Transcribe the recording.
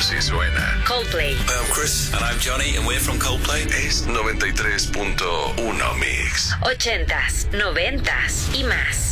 así suena Coldplay. Hey, I'm Chris. And I'm Johnny, and we're from Coldplay. es 93.1 Mix. 80s, 90s y más.